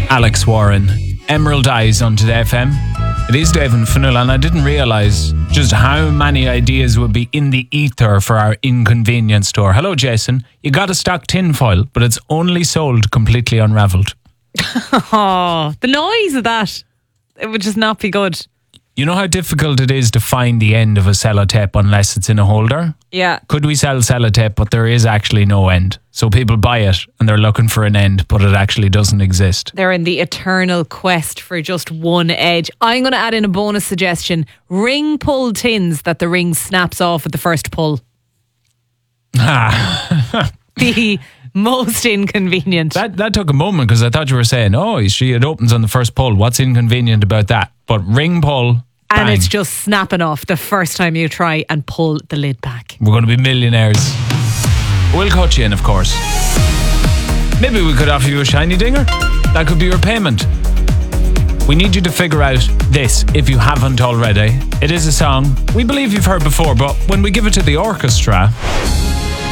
Alex Warren, Emerald Eyes on Today FM. It is Dave and Fionnuala, and I didn't realise just how many ideas would be in the ether for our inconvenience store. Hello, Jason. You got a stock tinfoil, but it's only sold completely unravelled. Oh, the noise of that. It would just not be good. You know how difficult it is to find the end of a sellotape unless it's in a holder? Yeah. Could we sell sellotape, but there is actually no end? So people buy it and they're looking for an end, but it actually doesn't exist. They're in the eternal quest for just one edge. I'm going to add in a bonus suggestion. Ring pull tins that the ring snaps off at the first pull. The most inconvenient. That took a moment because I thought you were saying, it opens on the first pull. What's inconvenient about that? But ring pull, and bang. it's just snapping off the first time you try and pull the lid back. We're going to be millionaires. We'll cut you in, of course. Maybe we could offer you a shiny dinger. That could be your payment. We need you to figure out this if you haven't already. It is a song we believe you've heard before, but when we give it to the orchestra,